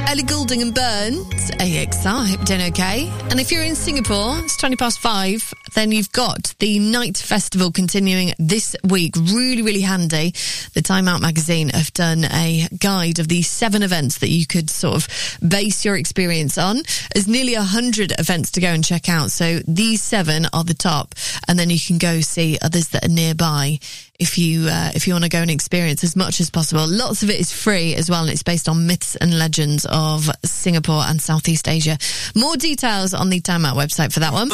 Ellie Goulding and Burns, AXR, I hope you're doing okay. And if you're in Singapore, it's 5:20, then you've got the Night Festival continuing this week. Really, really handy. The Time Out magazine have done a guide of the 7 events that you could sort of base your experience on. There's nearly 100 events to go and check out, so these 7 are the top, and then you can go see others that are nearby if you want to go and experience as much as possible. Lots of it is free as well, and it's based on myths and legends of Singapore and Southeast Asia. More details on the Time Out website for that one.